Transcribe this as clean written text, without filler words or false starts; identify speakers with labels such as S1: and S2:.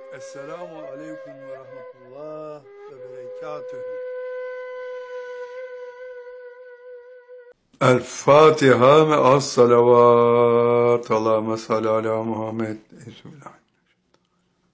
S1: Esselamu aleyküm ve rahmetullah ve berekatühü. El Fatiha me'as salavat. Allahümme salli ala Muhammed. Bismillah.